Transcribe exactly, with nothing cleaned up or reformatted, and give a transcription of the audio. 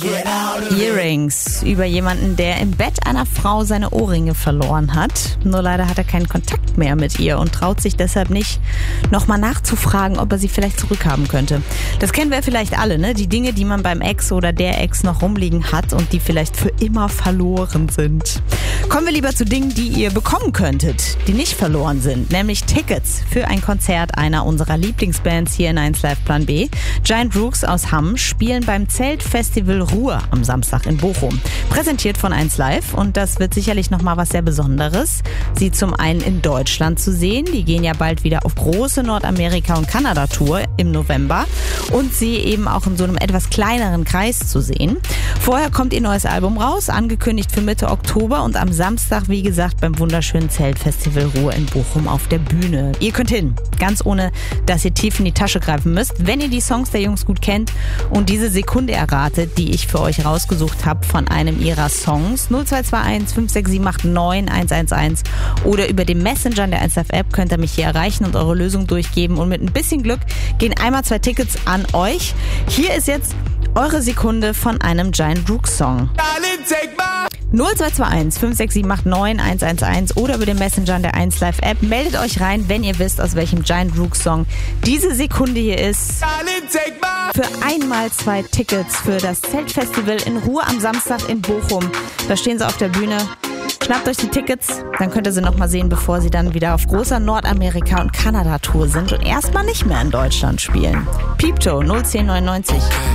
Earrings über jemanden, der im Bett einer Frau seine Ohrringe verloren hat. Nur leider hat er keinen Kontakt mehr mit ihr und traut sich deshalb nicht, nochmal nachzufragen, ob er sie vielleicht zurückhaben könnte. Das kennen wir vielleicht alle, ne? Die Dinge, die man beim Ex oder der Ex noch rumliegen hat und die vielleicht für immer verloren sind. Kommen wir lieber zu Dingen, die ihr bekommen könntet, die nicht verloren sind, nämlich Tickets für ein Konzert einer unserer Lieblingsbands hier in eins Live Plan B. Giant Rooks aus Hamm spielen beim Zeltfestival Ruhr am Samstag in Bochum. Präsentiert von eins Live und das wird sicherlich nochmal was sehr Besonderes, sie zum einen in Deutschland zu sehen, die gehen ja bald wieder auf große Nordamerika- und Kanada-Tour im November und sie eben auch in so einem etwas kleineren Kreis zu sehen. Vorher kommt ihr neues Album raus, angekündigt für Mitte Oktober und am Samstag, wie gesagt, beim wunderschönen Zeltfestival Ruhr in Bochum auf der Bühne. Ihr könnt hin, ganz ohne, dass ihr tief in die Tasche greifen müsst, wenn ihr die Songs der Jungs gut kennt und diese Sekunde erratet, die ich für euch rausgesucht habe von einem ihrer Songs. null zwei zwei eins fünf sechs sieben acht neun eins eins eins oder über den Messenger der eins Live App könnt ihr mich hier erreichen und eure Lösung durchgeben und mit ein bisschen Glück gehen einmal zwei Tickets an euch. Hier ist jetzt eure Sekunde von einem Giant Rooks Song. null zwei zwei eins fünf sechs sieben acht neun eins eins eins oder über den Messenger der eins Live App. Meldet euch rein, wenn ihr wisst, aus welchem Giant Rooks Song diese Sekunde hier ist. Für einmal zwei Tickets für das Zeltfestival in Ruhr am Samstag in Bochum. Da stehen sie auf der Bühne. Schnappt euch die Tickets, dann könnt ihr sie noch mal sehen, bevor sie dann wieder auf großer Nordamerika- und Kanada-Tour sind und erstmal nicht mehr in Deutschland spielen. Piepto null zehn neunundneunzig.